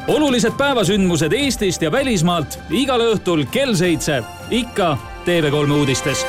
Olulised päevasündmused Eestist ja välismaalt igal õhtul kell 7, ikka TV3 uudistes.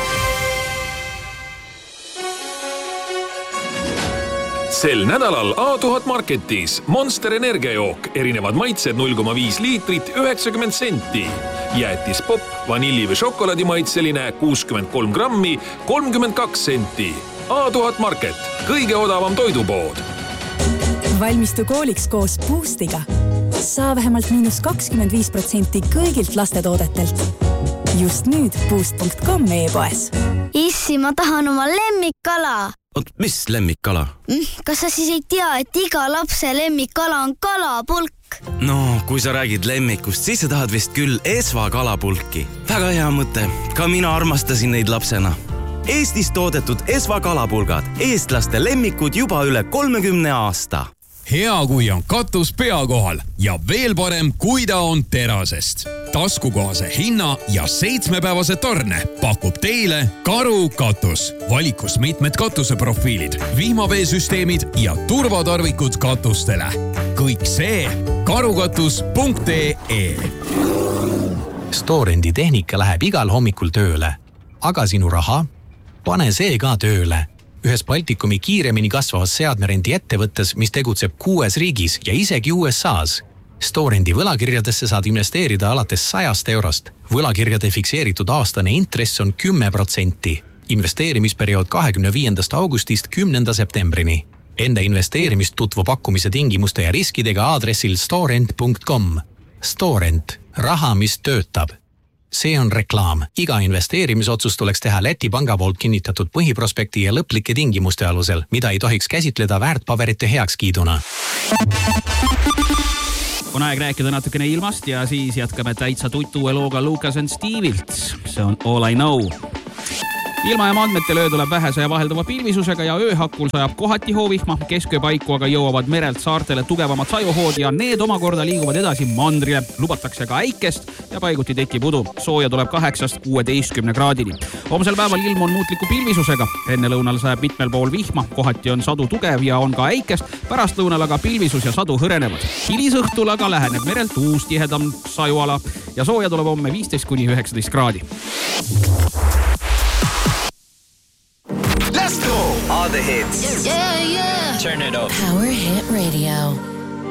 Sel nädalal A1000 Marketis Monster energiajook, erinevad maitsed 0,5 liitrit 90 senti. Jäätis pop, vanilli või šokolaadimaitseline 63 grammi 32 senti. A1000 Market, kõige odavam toidupood. Valmistu kooliks koos Boostiga. Saa vähemalt -25% kõigilt lastetoodetelt. Just nüüd boost.com e-poes. Issi, ma tahan oma lemmikkala. Oot, mis lemmikkala? Kas sa siis ei tea, et iga lapse lemmikkala on kalapulk? No, kui sa räägid lemmikust, siis sa tahad vist küll Esva kalapulki. Väga hea mõte. Ka mina armastasin neid lapsena. Eestis toodetud Esva kalapulgad. Eestlaste lemmikud juba üle 30 aasta. Hea, kui on katus pea kohal ja veel parem, kui ta on terasest. Taskukohase hinna ja 7-päevase torne pakub teile Karu katus. Valikus mitmed katuseprofiilid, vihmaveesüsteemid ja turvatarvikud katustele. Kõik see karukatus.ee. Storendi tehnika läheb igal hommikul tööle. Aga sinu raha? Pane see ka tööle. Ühes Baltikumi kiiremini kasvavas seadmerendi ettevõttes, mis tegutseb 6 riigis ja isegi USAs. Storendi võlakirjadesse saad investeerida alates 100 eurost. Võlakirjade fikseeritud aastane intress on 10%. Investeerimisperiood 25. augustist 10. septembrini. Enda investeerimist tutvu pakkumise tingimuste ja riskidega aadressil storent.com. Storent. Raha, mis töötab. See on reklaam. Iga investeerimisotsus tuleks teha Läti panga poolt kinnitatud põhiprospekti ja lõplike tingimuste alusel, mida ei tohiks käsitleda väärtpaberite heakskiiduna. On aeg rääkida natukene ilmast ja siis jätkame täitsa tutu looga Lucas and Stevilt. See on All I Know. Ilmajaama andmetele öö tuleb vähese ja vahelduva pilvisusega ja ööhakkul sajab kohati hoovihma. Kesköö paiku aga jõuavad merelt saartele tugevamad sajuhood ja need omakorda liiguvad edasi mandrile. Lubatakse ka äikest ja paiguti tekib udu. Sooja tuleb 8-16 kraadini. Homsel päeval ilm on muutliku pilvisusega. Enne lõunal sajab mitmel pool vihma. Kohati on sadu tugev ja on ka äikest. Pärast lõunal aga pilvisus ja sadu hõrenevad. Hilisõhtul aga läheneb merelt uus tihedam sajuala ja sooja tuleb homme 15-19 kraadi. Let's go! All the hits. Yeah. Turn it up. Power Hit Radio.